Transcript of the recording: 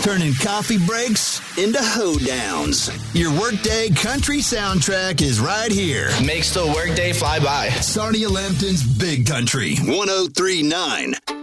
turning coffee breaks into hoedowns. Your workday country soundtrack is right here. Makes the workday fly by. Sarnia Lambton's Big Country 103.9.